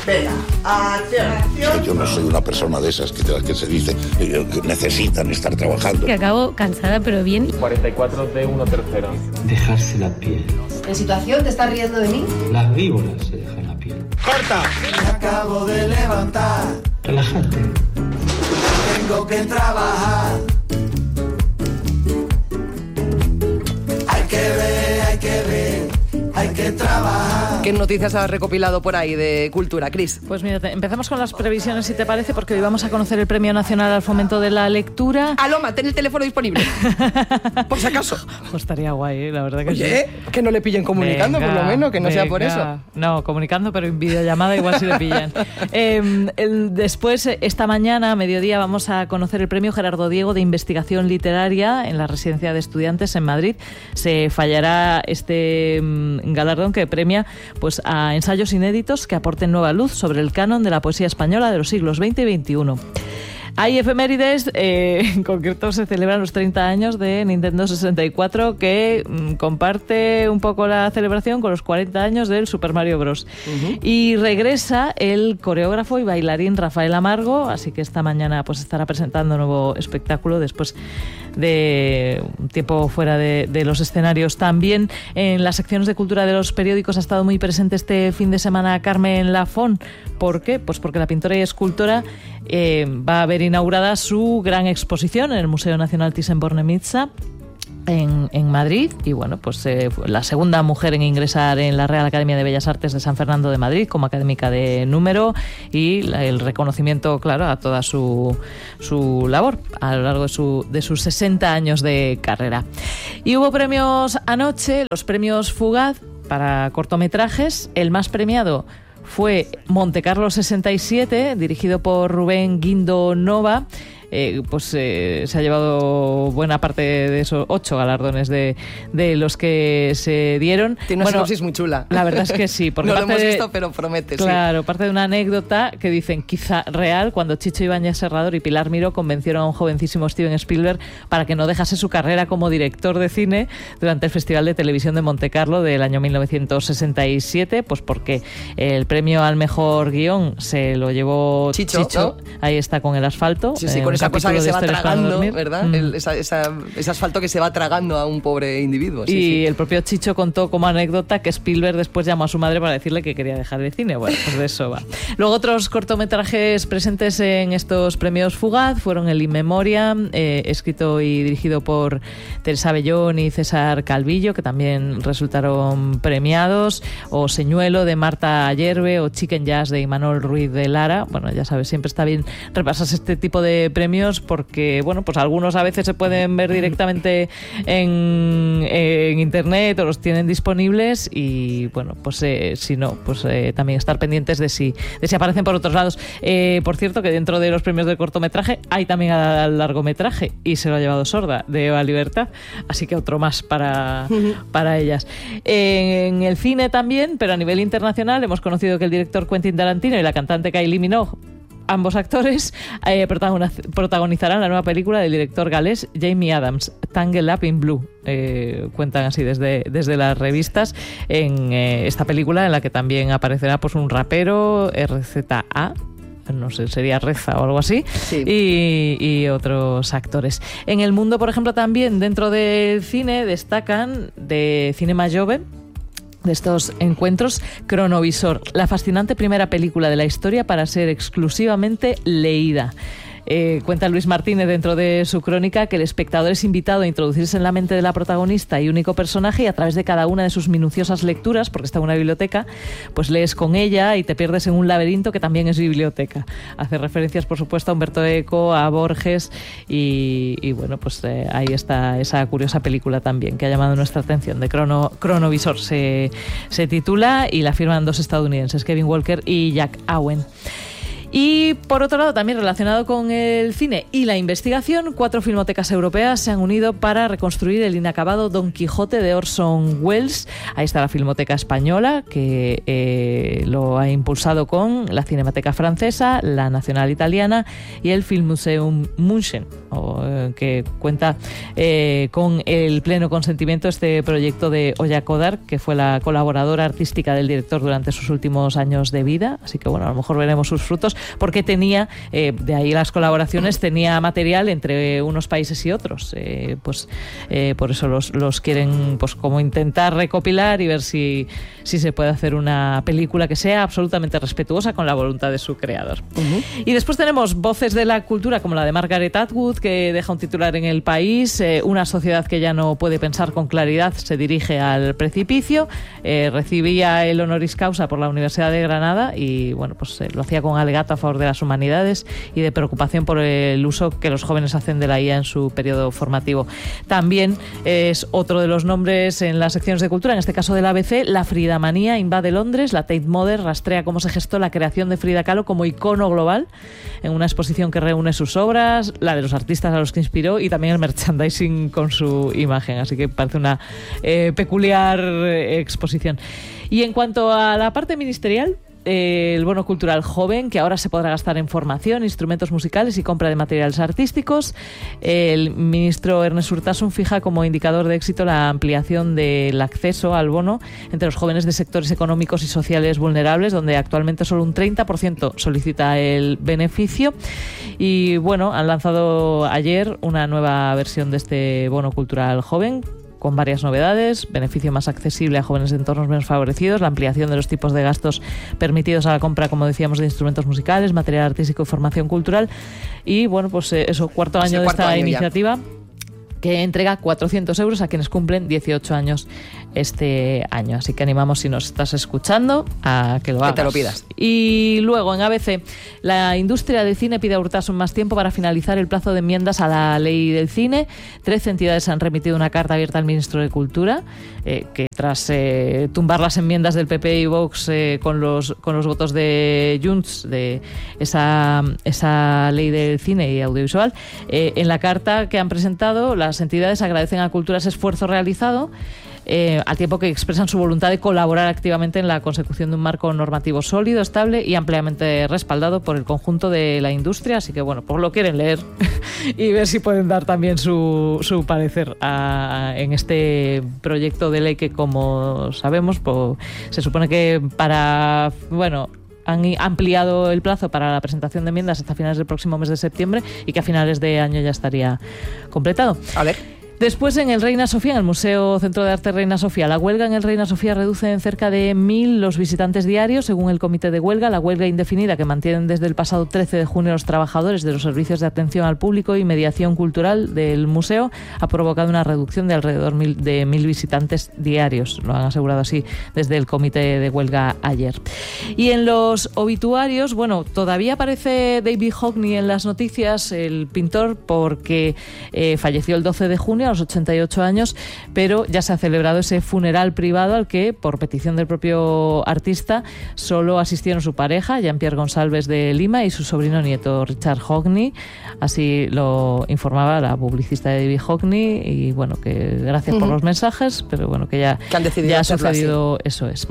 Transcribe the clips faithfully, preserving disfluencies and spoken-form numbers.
Venga, acción. Yo no soy una persona de esas que, que se dice que necesitan estar trabajando. Que acabo cansada, pero bien. cuarenta y cuatro de uno tercero. Dejarse la piel. ¿En situación te estás riendo de mí? Las víboras se dejan la piel. ¡Corta! Me acabo de levantar. Relájate. Tengo que trabajar. Hay que ver, hay que ver, hay que trabajar. ¿Qué noticias has recopilado por ahí de cultura, Cris? Pues mira, te, empezamos con las previsiones, si te parece, porque hoy vamos a conocer el Premio Nacional al Fomento de la Lectura. Aloma, ten el teléfono disponible. Por si acaso. Pues estaría guay, ¿eh? La verdad que Oye, sí. que no le pillen comunicando, Venga, por lo menos, que no venga. sea por eso. No, comunicando, pero en videollamada igual sí le pillan. eh, el, después, esta mañana, a mediodía, vamos a conocer el Premio Gerardo Diego de Investigación Literaria en la Residencia de Estudiantes en Madrid. Se fallará este um, galardón que premia pues a ensayos inéditos que aporten nueva luz sobre el canon de la poesía española de los siglos veinte y veintiuno. Hay efemérides, eh, en concreto se celebran los treinta años de Nintendo sesenta y cuatro, que mm, comparte un poco la celebración con los cuarenta años del Super Mario Bros. Uh-huh. Y regresa el coreógrafo y bailarín Rafael Amargo, así que esta mañana pues estará presentando un nuevo espectáculo después de un tiempo fuera de, de los escenarios. También en las secciones de cultura de los periódicos ha estado muy presente este fin de semana Carmen Lafón. ¿Por qué? Pues porque la pintora y escultora eh, va a haber inaugurada su gran exposición en el Museo Nacional Thyssen-Bornemisza en, en Madrid, y bueno, pues eh, la segunda mujer en ingresar en la Real Academia de Bellas Artes de San Fernando de Madrid como académica de número, y la, el reconocimiento, claro, a toda su, su labor a lo largo de, su, de sus sesenta años de carrera. Y hubo premios anoche, los premios Fugaz para cortometrajes. El más premiado fue Montecarlo sesenta y siete, dirigido por Rubén Guindo Nova. Eh, pues eh, se ha llevado buena parte de esos ocho galardones de, de los que se dieron. Tiene una bueno, sinopsis muy chula. La verdad es que sí. Porque no lo hemos de, visto, pero promete. Claro, sí. parte de una anécdota que dicen quizá real, cuando Chicho Ibáñez Serrador y Pilar Miró convencieron a un jovencísimo Steven Spielberg para que no dejase su carrera como director de cine durante el Festival de Televisión de Montecarlo del año mil novecientos sesenta y siete, pues porque el premio al mejor guión se lo llevó Chicho, Chicho. ¿no? Ahí está con el asfalto. Sí, sí, eh, con esa cosa que se va tragando, ¿verdad? Mm. El, esa, esa, ese asfalto que se va tragando a un pobre individuo. Sí, y sí. el propio Chicho contó como anécdota que Spielberg después llamó a su madre para decirle que quería dejar el cine. Bueno, pues de eso va. Luego otros cortometrajes presentes en estos premios Fugaz fueron el In Memoriam, eh, escrito y dirigido por Teresa Bellón y César Calvillo, que también resultaron premiados, o Señuelo de Marta Ayerbe, o Chicken Jazz de Imanol Ruiz de Lara. Bueno, ya sabes, siempre está bien repasar este tipo de premios porque, bueno, pues algunos a veces se pueden ver directamente en, en internet o los tienen disponibles, y bueno, pues eh, si no, pues eh, también estar pendientes de si, de si aparecen por otros lados. Eh, por cierto, que dentro de los premios de cortometraje hay también al largometraje, y se lo ha llevado Sorda, de Eva Libertad, así que otro más para, para ellas. En el cine también, pero a nivel internacional, hemos conocido que el director Quentin Tarantino y la cantante Kylie Minogue, ambos actores, eh, protagonizarán la nueva película del director galés Jamie Adams, Tangled Up in Blue. Eh, cuentan así desde, desde las revistas, en eh, esta película en la que también aparecerá pues un rapero, R Z A, no sé, sería Reza o algo así, sí. y, y otros actores. En el mundo, por ejemplo, también dentro del cine destacan de Cinema Jove, de estos encuentros, Cronovisor, la fascinante primera película de la historia para ser exclusivamente leída. Eh, cuenta Luis Martínez dentro de su crónica que el espectador es invitado a introducirse en la mente de la protagonista y único personaje, y a través de cada una de sus minuciosas lecturas, porque está en una biblioteca, pues lees con ella y te pierdes en un laberinto que también es biblioteca. Hace referencias, por supuesto, a Humberto Eco, a Borges, y, y bueno, pues eh, ahí está esa curiosa película también que ha llamado nuestra atención, de Crono, Cronovisor se, se titula, y la firman dos estadounidenses, Kevin Walker y Jack Owen. Y por otro lado, también relacionado con el cine y la investigación, cuatro filmotecas europeas se han unido para reconstruir el inacabado Don Quijote de Orson Welles. Ahí está la Filmoteca Española, que eh, lo ha impulsado con la Cinemateca Francesa, la Nacional Italiana y el Filmmuseum München, o, eh, que cuenta eh, con el pleno consentimiento de este proyecto de Oya Kodar, que fue la colaboradora artística del director durante sus últimos años de vida. Así que bueno, a lo mejor veremos sus frutos, porque tenía, eh, de ahí las colaboraciones, tenía material entre unos países y otros. Eh, pues eh, por eso los, los quieren pues como intentar recopilar y ver si, si se puede hacer una película que sea absolutamente respetuosa con la voluntad de su creador. Uh-huh. Y después tenemos voces de la cultura como la de Margaret Atwood, que deja un titular en El País: eh, una sociedad que ya no puede pensar con claridad se dirige al precipicio. Eh, recibía el honoris causa por la Universidad de Granada y bueno, pues eh, lo hacía con alegato a favor de las humanidades y de preocupación por el uso que los jóvenes hacen de la I A en su periodo formativo. También es otro de los nombres en las secciones de cultura, en este caso del A B C: la Fridamanía invade Londres. La Tate Modern rastrea cómo se gestó la creación de Frida Kahlo como icono global en una exposición que reúne sus obras, la de los artistas a los que inspiró y también el merchandising con su imagen. Así que parece una eh, peculiar eh, exposición. Y en cuanto a la parte ministerial, el bono cultural joven, que ahora se podrá gastar en formación, instrumentos musicales y compra de materiales artísticos. El ministro Ernest Urtasun fija como indicador de éxito la ampliación del acceso al bono entre los jóvenes de sectores económicos y sociales vulnerables, donde actualmente solo un treinta por ciento solicita el beneficio. Y bueno, han lanzado ayer una nueva versión de este bono cultural joven, con varias novedades: beneficio más accesible a jóvenes de entornos menos favorecidos, la ampliación de los tipos de gastos permitidos a la compra, como decíamos, de instrumentos musicales, material artístico y formación cultural. Y bueno, pues eh, eso, cuarto año de esta iniciativa ya, que entrega cuatrocientos euros a quienes cumplen dieciocho años este año. Así que animamos, si nos estás escuchando, a que lo hagas. Que te lo pidas. Y luego, en A B C, la industria del cine pide a Urtasun más tiempo para finalizar el plazo de enmiendas a la ley del cine. Trece entidades han remitido una carta abierta al ministro de Cultura, eh, que tras eh, tumbar las enmiendas del P P y Vox eh, con los con los votos de Junts de esa, esa ley del cine y audiovisual, eh, en la carta que han presentado, las entidades agradecen a Cultura ese esfuerzo realizado, Eh, al tiempo que expresan su voluntad de colaborar activamente en la consecución de un marco normativo sólido, estable y ampliamente respaldado por el conjunto de la industria. Así que bueno, pues lo quieren leer y ver si pueden dar también su, su parecer a, en este proyecto de ley que, como sabemos, pues, se supone que para, bueno, han ampliado el plazo para la presentación de enmiendas hasta finales del próximo mes de septiembre y que a finales de año ya estaría completado. A ver. Después, en el Reina Sofía, en el Museo Centro de Arte Reina Sofía, la huelga en el Reina Sofía reduce en cerca de mil los visitantes diarios, según el comité de huelga. La huelga indefinida que mantienen desde el pasado trece de junio los trabajadores de los servicios de atención al público y mediación cultural del museo ha provocado una reducción de alrededor de mil visitantes diarios. Lo han asegurado así desde el comité de huelga ayer. Y en los obituarios, bueno, todavía aparece David Hockney en las noticias, el pintor, porque eh, falleció el doce de junio a los ochenta y ocho años, pero ya se ha celebrado ese funeral privado al que, por petición del propio artista, solo asistieron su pareja, Jean-Pierre González de Lima, y su sobrino nieto, Richard Hockney. Así lo informaba la publicista de David Hockney, y bueno, que gracias uh-huh. por los mensajes, pero bueno, que ya, que han decidido ya ha sucedido, así. Eso es. Uh-huh.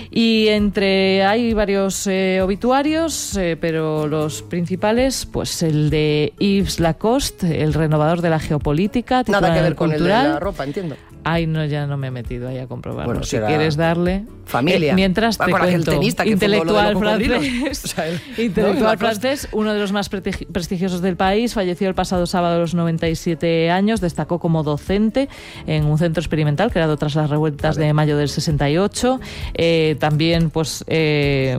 Y entre, hay varios eh, obituarios, eh, pero los principales, pues el de Yves Lacoste, el renovador de la geopolítica. Nada que ver con el de la ropa, entiendo. Ay, no, ya no me he metido ahí a comprobarlo. Bueno, si quieres darle... Familia. Eh, mientras te cuento, tenista que intelectual francés, o sea, el, intelectual no, francés, uno de los más prestigiosos del país, falleció el pasado sábado a los noventa y siete años, destacó como docente en un centro experimental creado tras las revueltas de mayo del sesenta y ocho. Eh, también, pues, eh,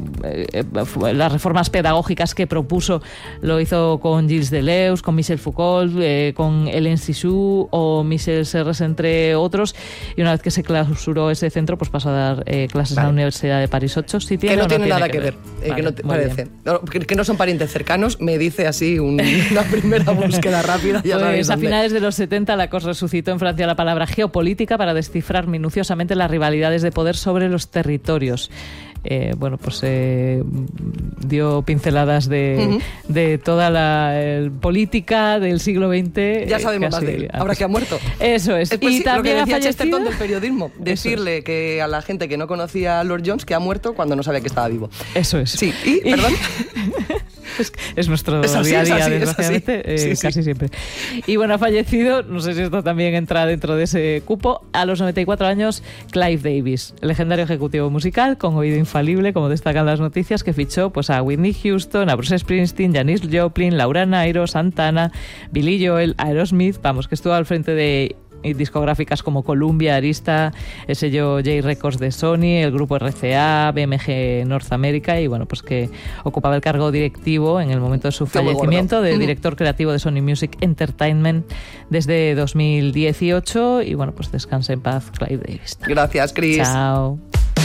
eh, las reformas pedagógicas que propuso lo hizo con Gilles Deleuze, con Michel Foucault, eh, con Hélène Cixous o Michel Serres, entre otros. Y una vez que se clausuró ese centro, pues pasó a dar Eh, clases vale. en la Universidad de París ocho. ¿Sí tiene que no o no tiene tiene nada que que ver, ver, eh, vale, que no te parece no, que, que no son parientes cercanos, me dice así un, una primera búsqueda rápida. Ya pues a finales de los setenta la C O S resucitó en Francia la palabra geopolítica para descifrar minuciosamente las rivalidades de poder sobre los territorios. eh, bueno, pues eh, dio pinceladas de, uh-huh. de toda la el, política del siglo veinte. Ya sabemos eh, más de él, antes. ahora que ha muerto. Eso es. Pues y sí, también lo que decía ha fallecido. Chesterton del periodismo, decirle es. que a la gente que no conocía a Lord Jones que ha muerto cuando no sabía que estaba vivo. Eso es. Sí, y, y perdón. Es, es nuestro es así, día a día, es así, desgraciadamente, es así. Eh, Sí, casi sí. siempre. Y bueno, ha fallecido, no sé si esto también entra dentro de ese cupo, a los noventa y cuatro años, Clive Davis, legendario ejecutivo musical con oído infalible, como destacan las noticias, que fichó pues a Whitney Houston, a Bruce Springsteen, Janis Joplin, Laura Nyro, Santana, Billy Joel, Aerosmith, vamos, que estuvo al frente de discográficas como Columbia, Arista, el sello J Records de Sony, el grupo R C A, B M G North America, y bueno, pues que ocupaba el cargo directivo en el momento de su fallecimiento de director creativo de Sony Music Entertainment desde dos mil dieciocho, y bueno, pues descanse en paz Clive Davis. Gracias, Chris. Chao.